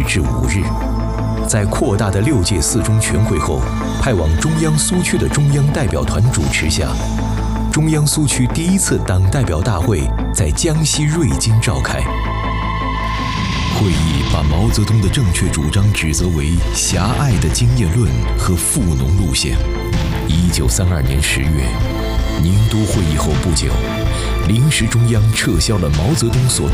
至5日。在扩大的6届4中全会后，派往中央苏区的中央代表团主持下，中央苏区第1次党代表大会在江西瑞金召开。会议把毛泽东的正确主张指责为狭隘的经验论和富农路线。1932年10月，宁都会议后不久，临时中央撤销了毛泽东所